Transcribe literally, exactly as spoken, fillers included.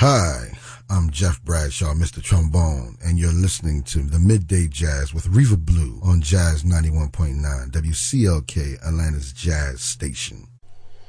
Hi, I'm Jeff Bradshaw, Mister Trombone, and you're listening to the Midday Jazz with Reva Blue on Jazz ninety-one point nine, W C L K, Atlanta's Jazz Station.